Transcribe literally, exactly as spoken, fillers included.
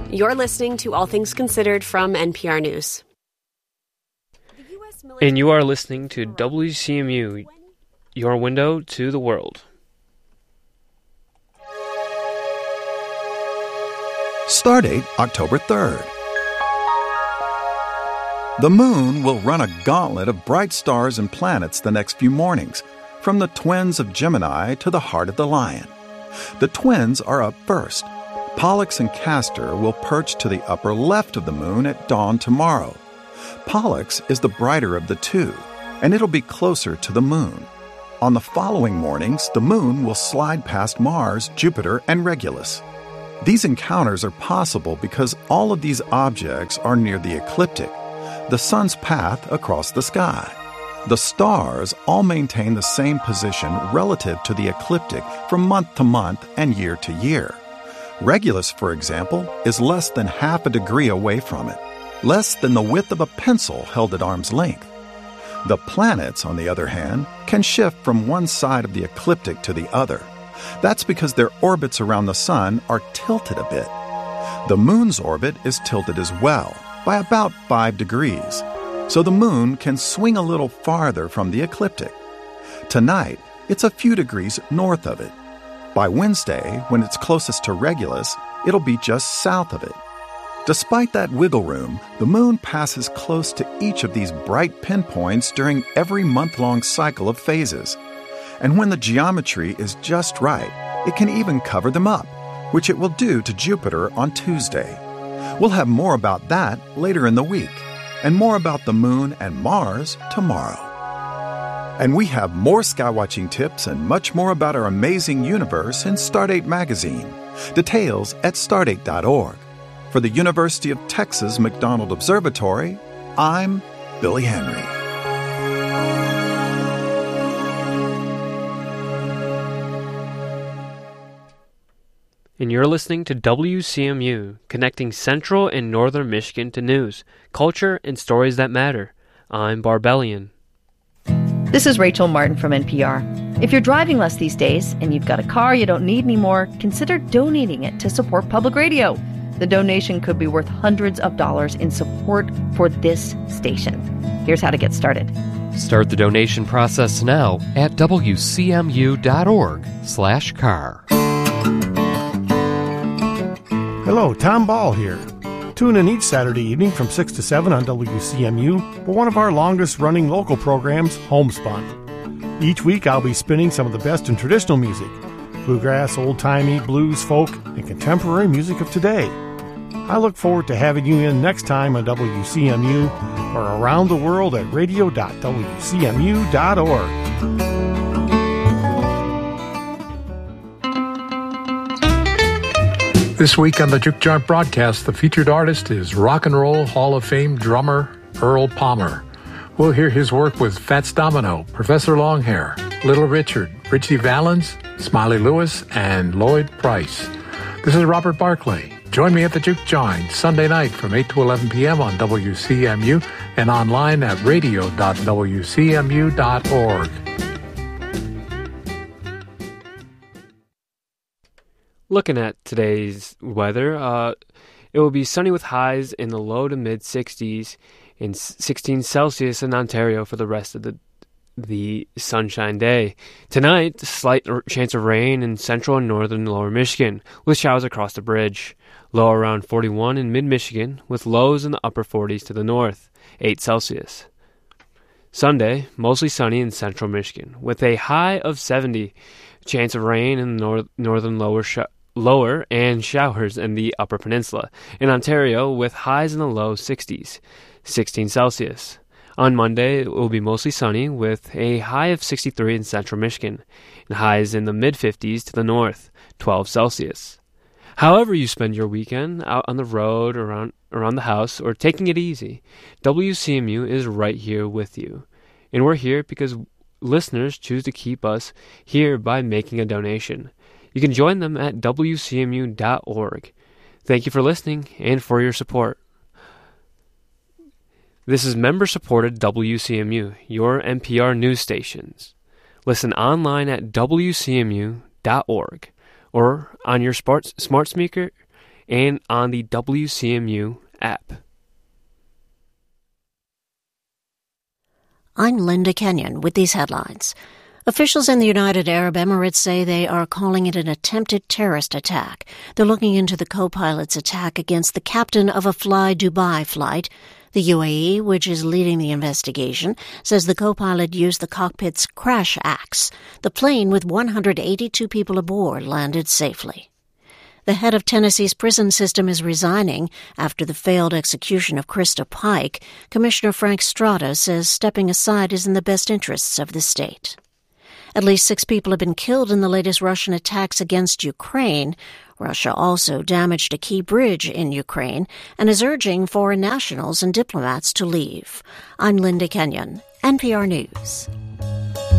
You're listening to All Things Considered from N P R News. And you are listening to W C M U, your window to the world. Stardate October third. The moon will run a gauntlet of bright stars and planets the next few mornings, from the twins of Gemini to the heart of the Lion. The twins are up first. Pollux and Castor will perch to the upper left of the moon at dawn tomorrow. Pollux is the brighter of the two, and it'll be closer to the moon. On the following mornings, the moon will slide past Mars, Jupiter, and Regulus. These encounters are possible because all of these objects are near the ecliptic, the sun's path across the sky. The stars all maintain the same position relative to the ecliptic from month to month and year to year. Regulus, for example, is less than half a degree away from it, less than the width of a pencil held at arm's length. The planets, on the other hand, can shift from one side of the ecliptic to the other. That's because their orbits around the sun are tilted a bit. The moon's orbit is tilted as well, by about five degrees, so the moon can swing a little farther from the ecliptic. Tonight, it's a few degrees north of it. By Wednesday, when it's closest to Regulus, it'll be just south of it. Despite that wiggle room, the moon passes close to each of these bright pinpoints during every month-long cycle of phases. And when the geometry is just right, it can even cover them up, which it will do to Jupiter on Tuesday. We'll have more about that later in the week, and more about the moon and Mars tomorrow. And we have more skywatching tips and much more about our amazing universe in Stardate magazine. Details at stardate dot org. For the University of Texas McDonald Observatory, I'm Billy Henry. And you're listening to W C M U, connecting Central and Northern Michigan to news, culture, and stories that matter. I'm Barbellion. This is Rachel Martin from N P R. If you're driving less these days and you've got a car you don't need anymore, consider donating it to support public radio. The donation could be worth hundreds of dollars in support for this station. Here's how to get started. Start the donation process now at W C M U dot org slash car. Hello, Tom Ball here. Tune in each Saturday evening from six to seven on W C M U for one of our longest-running local programs, Homespun. Each week I'll be spinning some of the best in traditional music, bluegrass, old-timey, blues, folk, and contemporary music of today. I look forward to having you in next time on W C M U or around the world at radio dot w c m u dot org. This week on the Juke Joint broadcast, the featured artist is Rock and Roll Hall of Fame drummer Earl Palmer. We'll hear his work with Fats Domino, Professor Longhair, Little Richard, Richie Valens, Smiley Lewis, and Lloyd Price. This is Robert Barclay. Join me at the Juke Joint Sunday night from eight to eleven p.m. on W C M U and online at radio dot w c m u dot org. Looking at today's weather, uh, it will be sunny with highs in the low to mid sixties and sixteen Celsius in Ontario for the rest of the the sunshine day. Tonight, slight chance of rain in central and northern lower Michigan, with showers across the bridge. Low around forty-one in mid-Michigan, with lows in the upper forties to the north, eight Celsius. Sunday, mostly sunny in central Michigan, with a high of seventy. Chance of rain in the nor- northern lower sh- lower and showers in the upper peninsula. In Ontario, with highs in the low sixties, sixteen Celsius. On Monday, it will be mostly sunny, with a high of sixty-three in central Michigan, and highs in the mid-fifties to the north, twelve Celsius. However you spend your weekend, out on the road, around around the house, or taking it easy, W C M U is right here with you. And we're here because listeners choose to keep us here by making a donation. You can join them at w c m u dot org. Thank you for listening and for your support. This is member-supported W C M U, your N P R news stations. Listen online at w c m u dot org or on your smart, smart speaker and on the W C M U app. I'm Linda Kenyon with these headlines. Officials in the United Arab Emirates say they are calling it an attempted terrorist attack. They're looking into the co-pilot's attack against the captain of a Fly Dubai flight. The U A E, which is leading the investigation, says the co-pilot used the cockpit's crash axe. The plane with one hundred eighty-two people aboard landed safely. The head of Tennessee's prison system is resigning after the failed execution of Krista Pike. Commissioner Frank Strada says stepping aside is in the best interests of the state. At least six people have been killed in the latest Russian attacks against Ukraine. Russia also damaged a key bridge in Ukraine and is urging foreign nationals and diplomats to leave. I'm Linda Kenyon, N P R News.